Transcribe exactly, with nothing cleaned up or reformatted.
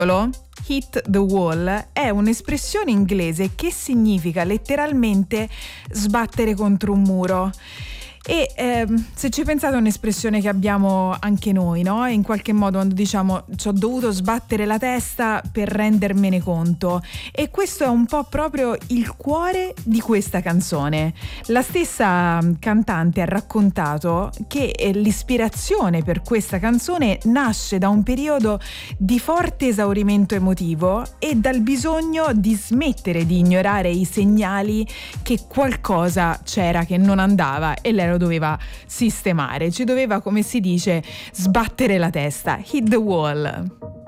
Hit the wall è un'espressione inglese che significa letteralmente sbattere contro un muro. E ehm, se ci pensate è un'espressione che abbiamo anche noi, no? In qualche modo quando diciamo ci ho dovuto sbattere la testa per rendermene conto, e questo è un po' proprio il cuore di questa canzone. La stessa cantante ha raccontato che l'ispirazione per questa canzone nasce da un periodo di forte esaurimento emotivo e dal bisogno di smettere di ignorare i segnali che qualcosa c'era che non andava e lei lo doveva sistemare, ci doveva, come si dice, sbattere la testa. Hit the wall.